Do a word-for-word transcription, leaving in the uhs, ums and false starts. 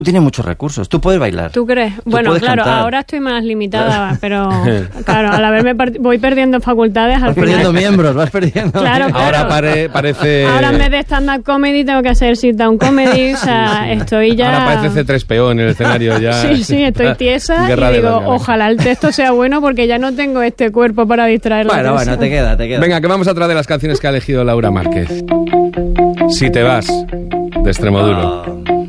Tiene muchos recursos. Tú puedes bailar. ¿Tú crees? Tú Bueno, claro, cantar. ahora estoy más limitada, pero claro, al haberme per- voy perdiendo facultades al Vas final. perdiendo miembros, vas perdiendo. Claro, claro. Ahora pare, parece... Ahora en vez de stand-up comedy tengo que hacer sit-down comedy, o sea, sí, sí. estoy ya... Ahora parece ce tres pe o en el escenario ya. Sí, sí, estoy tiesa Guerra y digo, de ojalá el texto sea bueno porque ya no tengo este cuerpo para distraer la Bueno, atención. bueno, te queda, te queda. Venga, que vamos a otra de las canciones que ha elegido Laura Márquez. Si te vas, de Extremoduro. Oh.